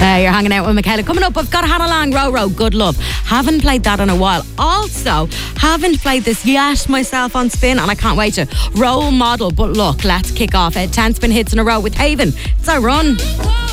You're hanging out with Michaela. Coming up, I've got Hannah Lang, Row, Good Love. Haven't played that in a while. Also, haven't played this yet myself on Spin, and I can't wait to. Role Model. But look, let's kick off 10 Spin hits in a row with Haven. It's our run.